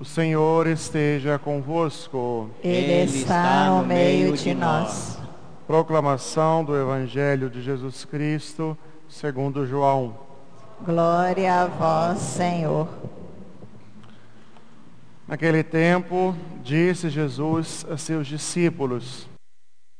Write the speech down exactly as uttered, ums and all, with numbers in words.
O Senhor esteja convosco. Ele está no meio de nós. Proclamação do Evangelho de Jesus Cristo, segundo João. Glória a vós, Senhor. Naquele tempo, disse Jesus a seus discípulos: